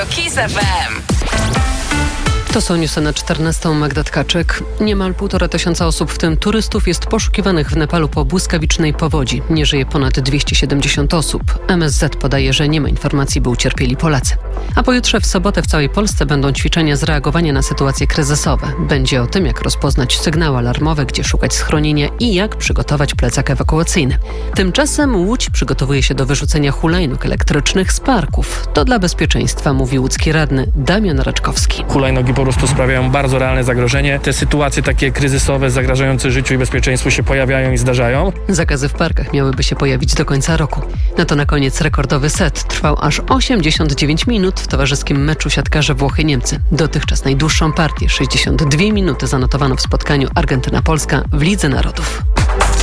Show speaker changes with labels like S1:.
S1: KISS FM.
S2: To są newsy na 14. Magda Tkaczyk. Niemal 1500 osób, w tym turystów, jest poszukiwanych w Nepalu po błyskawicznej powodzi. Nie żyje ponad 270 osób. MSZ podaje, że nie ma informacji, by ucierpieli Polacy. A pojutrze w sobotę w całej Polsce będą ćwiczenia z reagowania na sytuacje kryzysowe. Będzie o tym, jak rozpoznać sygnały alarmowe, gdzie szukać schronienia i jak przygotować plecak ewakuacyjny. Tymczasem Łódź przygotowuje się do wyrzucenia hulajnóg elektrycznych z parków. To dla bezpieczeństwa, mówi łódzki radny Damian Raczkowski.
S3: Hulajnogi po prostu sprawiają bardzo realne zagrożenie. Te sytuacje takie kryzysowe, zagrażające życiu i bezpieczeństwu się pojawiają i zdarzają.
S2: Zakazy w parkach miałyby się pojawić do końca roku. No to na koniec rekordowy set. Trwał aż 89 minut w towarzyskim meczu siatkarze Włochy-Niemcy. Dotychczas najdłuższą partię, 62 minuty, zanotowano w spotkaniu Argentyna-Polska w Lidze Narodów.